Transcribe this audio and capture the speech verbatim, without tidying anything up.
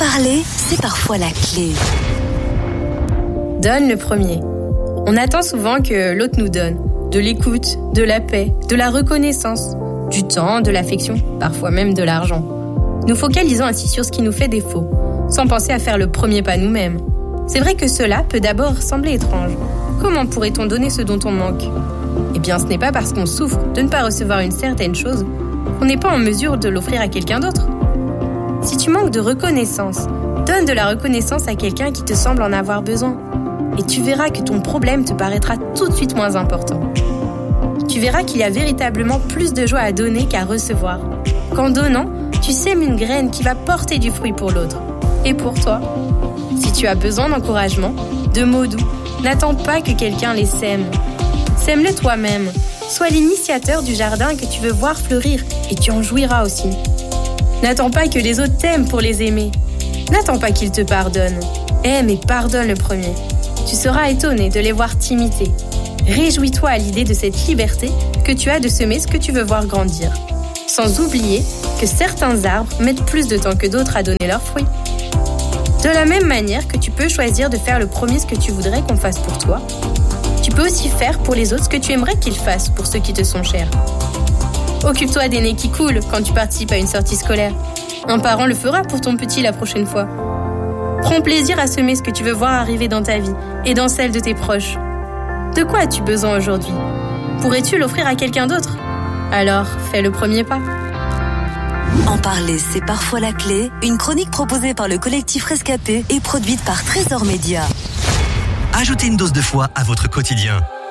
parler, c'est parfois la clé. Donne le premier. On attend souvent que l'autre nous donne de l'écoute, de la paix, de la reconnaissance, du temps, de l'affection, parfois même de l'argent. Nous focalisons ainsi sur ce qui nous fait défaut, sans penser à faire le premier pas nous-mêmes. C'est vrai que cela peut d'abord sembler étrange. Comment pourrait-on donner ce dont on manque ? Eh bien, ce n'est pas parce qu'on souffre de ne pas recevoir une certaine chose qu'on n'est pas en mesure de l'offrir à quelqu'un d'autre. Si tu manques de reconnaissance, donne de la reconnaissance à quelqu'un qui te semble en avoir besoin. Et tu verras que ton problème te paraîtra tout de suite moins important. Tu verras qu'il y a véritablement plus de joie à donner qu'à recevoir. Qu'en donnant, tu sèmes une graine qui va porter du fruit pour l'autre. Et pour toi. Si tu as besoin d'encouragement, de mots doux, n'attends pas que quelqu'un les sème. Sème-le toi-même. Sois l'initiateur du jardin que tu veux voir fleurir et tu en jouiras aussi. N'attends pas que les autres t'aiment pour les aimer. N'attends pas qu'ils te pardonnent. Aime et pardonne le premier. Tu seras étonné de les voir t'imiter. Réjouis-toi à l'idée de cette liberté que tu as de semer ce que tu veux voir grandir. Sans oublier que certains arbres mettent plus de temps que d'autres à donner leurs fruits. De la même manière que tu peux choisir de faire le premier ce que tu voudrais qu'on fasse pour toi, tu peux aussi faire pour les autres ce que tu aimerais qu'ils fassent pour ceux qui te sont chers. Occupe-toi des nez qui coulent quand tu participes à une sortie scolaire. Un parent le fera pour ton petit la prochaine fois. Prends plaisir à semer ce que tu veux voir arriver dans ta vie et dans celle de tes proches. De quoi as-tu besoin aujourd'hui ? Pourrais-tu l'offrir à quelqu'un d'autre ? Alors, fais le premier pas. En parler, c'est parfois la clé. Une chronique proposée par le collectif Rescapé et produite par Trésor Média. Ajoutez une dose de foi à votre quotidien.